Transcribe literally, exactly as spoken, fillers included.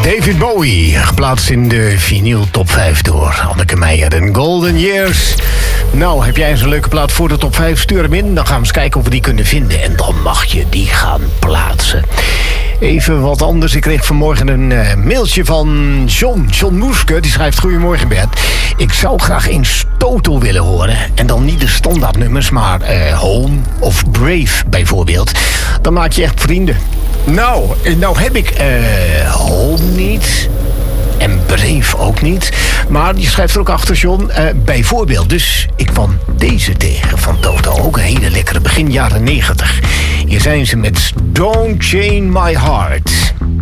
David Bowie, geplaatst in de vinyl top vijf door Anneke Meijer en Golden Years. Nou, heb jij eens een leuke plaat voor de top vijf? Stuur hem in, dan gaan we eens kijken of we die kunnen vinden. En dan mag je die gaan plaatsen. Even wat anders. Ik kreeg vanmorgen een uh, mailtje van John. John Moeske, die schrijft: Goedemorgen Bert. Ik zou graag eens Toto willen horen. En dan niet de standaardnummers, maar uh, Home of Brave bijvoorbeeld. Dan maak je echt vrienden. Nou, nou heb ik uh, Home niet. En Brave ook niet. Maar je schrijft er ook achter, John. Uh, bijvoorbeeld, dus ik kwam deze tegen van Toto. Ook een hele lekkere, begin jaren negentig. Hier zijn ze met Don't Chain My Heart.